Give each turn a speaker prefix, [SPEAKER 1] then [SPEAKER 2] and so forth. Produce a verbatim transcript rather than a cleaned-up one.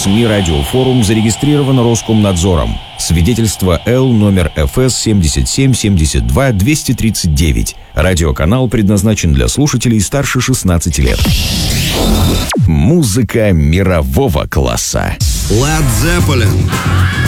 [SPEAKER 1] СМИ «Радиофорум» зарегистрирован Роскомнадзором. Свидетельство Л номер эф эс семьдесят семь семьдесят два двести тридцать девять. Радиоканал предназначен для слушателей старше шестнадцати лет. Музыка мирового класса.
[SPEAKER 2] Led Zeppelin.